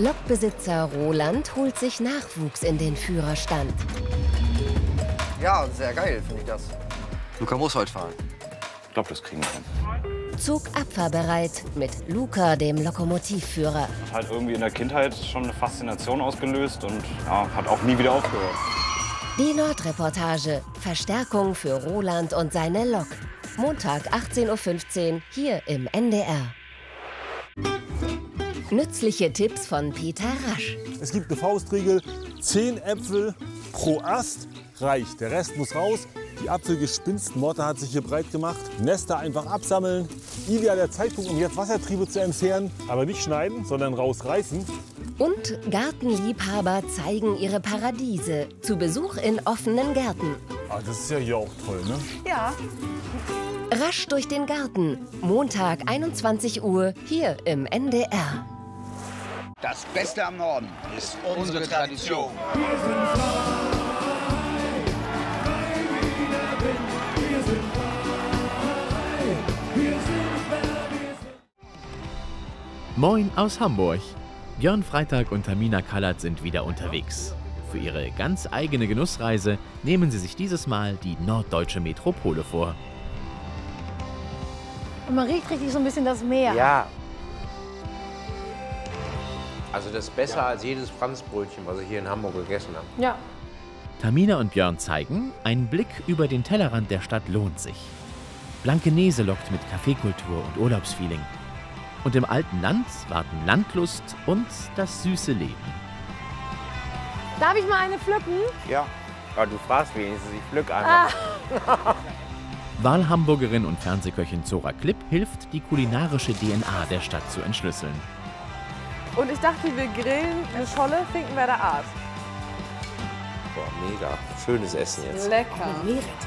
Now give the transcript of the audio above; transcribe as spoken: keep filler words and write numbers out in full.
Lokbesitzer Roland holt sich Nachwuchs in den Führerstand. Ja, sehr geil finde ich das. Luca muss heute fahren. Ich glaube, das kriegen wir hin. Zug abfahrbereit mit Luca, dem Lokomotivführer. Hat halt irgendwie in der Kindheit schon eine Faszination ausgelöst und ja, hat auch nie wieder aufgehört. Die Nordreportage. Verstärkung für Roland und seine Lok. Montag achtzehn Uhr fünfzehn hier im N D R. Nützliche Tipps von Peter Rasch. Es gibt eine Faustregel, zehn Äpfel pro Ast reicht. Der Rest muss raus. Die Apfelgespinstmotte hat sich hier breit gemacht. Nester einfach absammeln. Idealer Zeitpunkt, um jetzt Wassertriebe zu entfernen. Aber nicht schneiden, sondern rausreißen. Und Gartenliebhaber zeigen ihre Paradiese. Zu Besuch in offenen Gärten. Ah, das ist ja hier auch toll, ne? Ja. Rasch durch den Garten. Montag einundzwanzig Uhr hier im N D R. Das Beste am Norden ist unsere Tradition. Moin aus Hamburg. Björn Freitag und Tamina Kallert sind wieder unterwegs. Für ihre ganz eigene Genussreise nehmen sie sich dieses Mal die norddeutsche Metropole vor. Und man riecht richtig so ein bisschen das Meer. Ja. Also das ist besser als jedes Franzbrötchen, was ich hier in Hamburg gegessen habe. Ja. Tamina und Björn zeigen, ein Blick über den Tellerrand der Stadt lohnt sich. Blankenese lockt mit Kaffeekultur und Urlaubsfeeling. Und im alten Land warten Landlust und das süße Leben. Darf ich mal eine pflücken? Ja. Aber du fragst wenigstens, ich pflück einfach. Ah. Wahlhamburgerin und Fernsehköchin Zora Klipp hilft, die kulinarische D N A der Stadt zu entschlüsseln. Und ich dachte, wir grillen eine Scholle Finkenwerder Art. Boah, mega. Schönes Essen jetzt. Lecker.